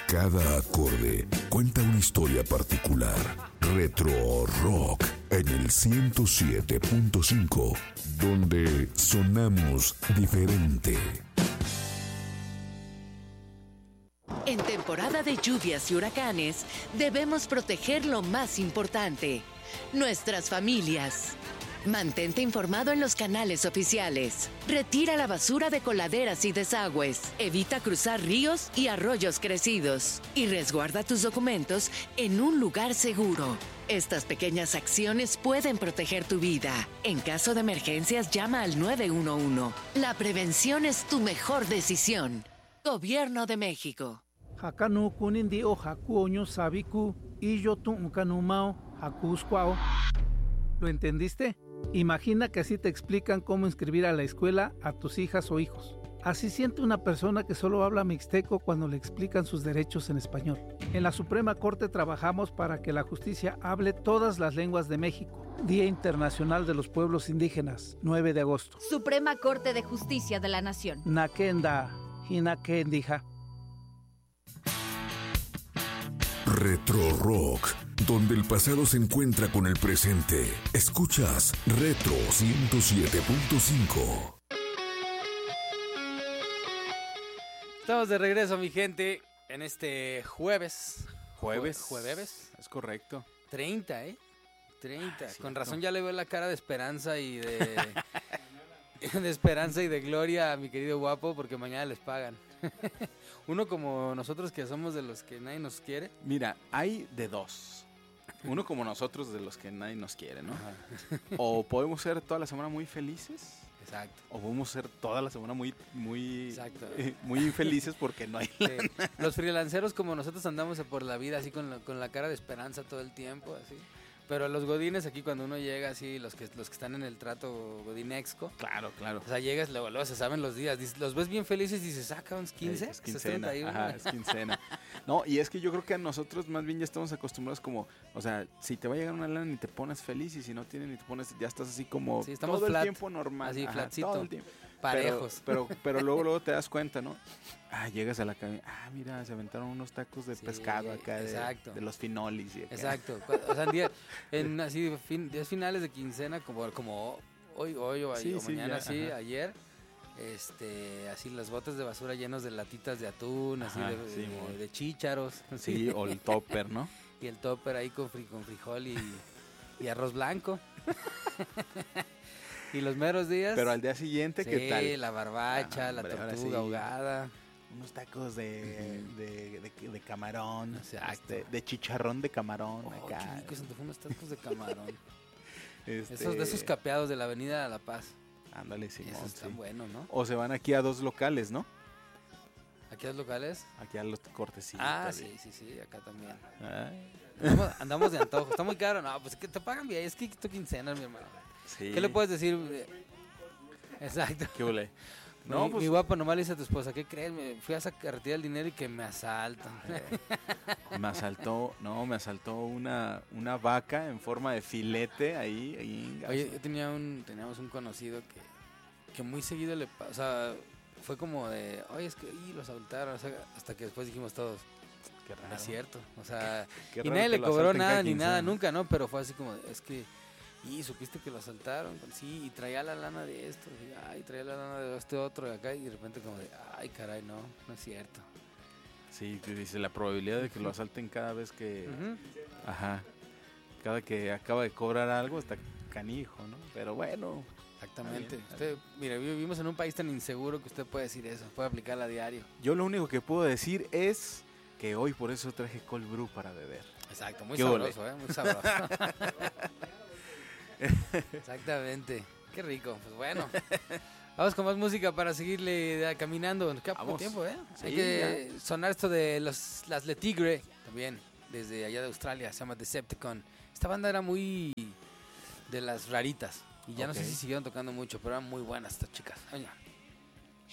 Cada acorde cuenta una historia particular. Retro Rock en el 107.5, donde sonamos diferente. En temporada de lluvias y huracanes, debemos proteger lo más importante, nuestras familias. Mantente informado en los canales oficiales. Retira la basura de coladeras y desagües. Evita cruzar ríos y arroyos crecidos. Y resguarda tus documentos en un lugar seguro. Estas pequeñas acciones pueden proteger tu vida. En caso de emergencias, llama al 911. La prevención es tu mejor decisión. Gobierno de México. Hakanu kunindi o haku oño sabiku y yo tu ukanumao hakuskwao. ¿Lo entendiste? Imagina que así te explican cómo inscribir a la escuela a tus hijas o hijos. Así siente una persona que solo habla mixteco cuando le explican sus derechos en español. En la Suprema Corte trabajamos para que la justicia hable todas las lenguas de México. Día Internacional de los Pueblos Indígenas, 9 de agosto. Suprema Corte de Justicia de la Nación. Nakenda, hinakendija. Retro Rock, donde el pasado se encuentra con el presente. Escuchas Retro 107.5. Estamos de regreso, mi gente, en este jueves. Jueves, es correcto. 30, ¿eh? 30. Ay, Con razón ya le veo la cara de esperanza y de... de esperanza y de gloria a mi querido guapo, porque mañana les pagan. Uno como nosotros que somos de los que nadie nos quiere. Mira, hay de dos. Uno como nosotros de los que nadie nos quiere, ¿no? Ajá. O podemos ser toda la semana muy felices. Exacto. O podemos ser toda la semana muy Exacto. muy infelices porque no hay Sí. Los freelanceros como nosotros andamos por la vida así con la cara de esperanza todo el tiempo, así. Pero los godines aquí cuando uno llega así, los que están en el trato godinexco. Claro. O sea, llegas, luego se saben los días, los ves bien felices y dices, ¿uns 15? Es quincena. 61. Ajá, es quincena. No, y es que yo creo que a nosotros más bien ya estamos acostumbrados como, o sea, si te va a llegar una lana ni te pones feliz y si no tiene ni te pones, ya estás así como Sí, estamos todo flat, el tiempo normal. así, Ajá, flatcito, todo el tiempo. parejos. Pero luego te das cuenta, ¿no? Llegas a la cabina, mira, se aventaron unos tacos de Sí, pescado acá exacto. de los finolis y acá. Exacto. O sea, en así días finales de quincena como hoy o mañana, ya, ayer, así los botes de basura llenos de latitas de atún, así Ajá, de chícharos. Sí, o el topper, ¿no? Y el topper ahí con frijol y arroz blanco. Y los meros días. Pero al día siguiente, ¿qué tal? Sí, la barbacha, la tortuga ahogada. Unos tacos de camarón, Exacto. de chicharrón de camarón. Qué acá. rico, se te fueron unos tacos de camarón. De Esos capeados de la avenida de La Paz. Ándale, Simón. Esos están buenos, ¿no? O se van aquí a dos locales, ¿no? ¿Aquí a los locales? Aquí a los cortecitos. Sí, acá también. Ay. Andamos de antojo. Está muy caro. No, pues que te pagan bien. Es que tu quincena, mi hermano. Sí. ¿Qué le puedes decir? Exacto. ¿Qué ole? Mi guapo, nomás le dice a tu esposa, ¿qué crees? Me fui a retirar el dinero y que me asaltan. Me asaltó una vaca en forma de filete ahí. Oye, yo teníamos un conocido que muy seguido o sea, fue como de, oye, es que lo asaltaron, o sea, hasta que después dijimos todos, Qué raro. no es cierto, o sea, Qué y raro nadie que le lo cobró asalten nada cada ni quincena. nada, nunca, ¿no? Pero fue así como, es que, supiste que lo asaltaron, sí, y traía la lana de esto, y traía la lana de este otro, y acá, y de repente como de, ay, caray, no es cierto. Sí, te dice la probabilidad de que lo asalten cada vez que... Ujú. Ajá. Cada que acaba de cobrar algo está canijo, ¿no? Pero bueno. Exactamente. Está bien. Mire, vivimos en un país tan inseguro que usted puede decir eso, puede aplicarla a diario. Yo lo único que puedo decir es que hoy por eso traje cold brew para beber. Exacto, muy ¿Qué sabroso, muy sabroso. Exactamente. Qué rico. Pues bueno. Vamos con más música para seguirle caminando. Queda poco tiempo, ¿eh? Sí, hay que sonar esto de las Le Tigre también, desde allá de Australia, se llama Decepticon. Esta banda era muy de las raritas y ya no sé si siguieron tocando mucho, pero eran muy buenas estas chicas. Oye.